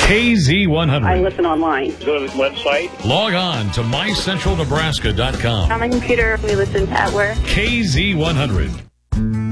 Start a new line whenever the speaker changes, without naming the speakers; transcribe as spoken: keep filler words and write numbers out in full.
K Z one hundred.
I listen online.
Go to the website.
Log on to my central nebraska dot com.
On my computer, we listen at work.
K Z one hundred.